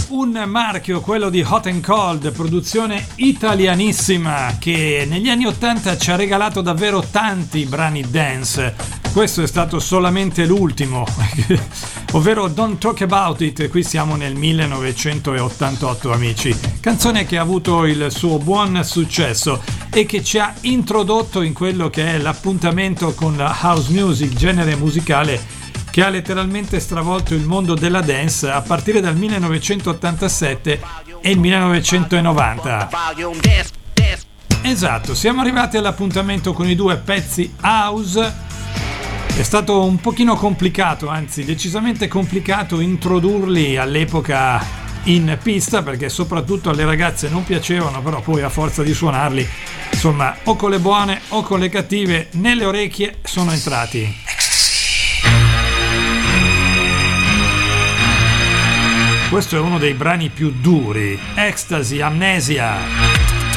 Un marchio, quello di Hot and Cold, produzione italianissima che negli anni 80 ci ha regalato davvero tanti brani dance. Questo è stato solamente l'ultimo, ovvero Don't Talk About It. Qui siamo nel 1988, amici. Canzone che ha avuto il suo buon successo e che ci ha introdotto in quello che è l'appuntamento con la house music, genere musicale che ha letteralmente stravolto il mondo della dance a partire dal 1987 e il 1990. Esatto, siamo arrivati all'appuntamento con i due pezzi house. È stato un pochino complicato, anzi decisamente complicato introdurli all'epoca in pista, perché soprattutto alle ragazze non piacevano, però poi a forza di suonarli, insomma, o con le buone o con le cattive, nelle orecchie sono entrati. Questo è uno dei brani più duri, Ecstasy, Amnesia.